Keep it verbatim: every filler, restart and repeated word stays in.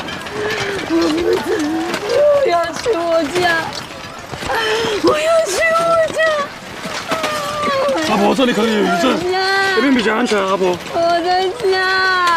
我不走，我要去我家，我要去我家。 阿婆，这里可能有余震，这边比较安全，阿婆。 我的家。